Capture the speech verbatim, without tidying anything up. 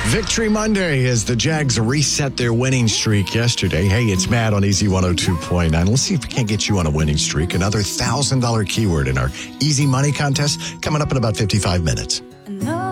Victory Monday as the Jags reset their winning streak yesterday. Hey, it's Matt on Easy one oh two point nine. Let's see if we can't get you on a winning streak. Another one thousand dollars keyword in our Easy Money contest coming up in about fifty-five minutes.